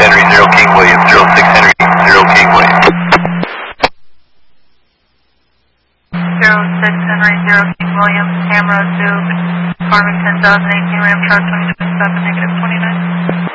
Henry, 0 King William, 06 Henry, 0 King William. 06 Henry, 0 King William, camera to Farmington 2018 Ram truck 27, negative 29.